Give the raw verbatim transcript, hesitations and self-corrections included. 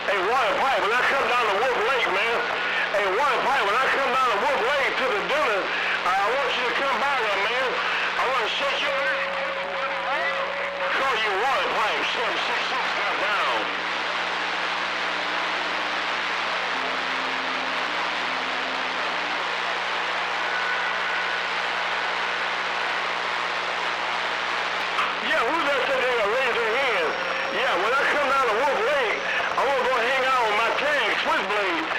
Hey, Water Pipe, when I come down to Wolf Lake, man. Hey, Water Pipe, when I come down to Wolf Lake to the dinner, I, I want you to come by there, man. I want to shake your hand. I call you Water Pipe, seven six six, got down. Yeah, who's that said they gonna raise their hand? Yeah, when I come down to Wolf Lake, I want to go hang out with my tank, Switchblade.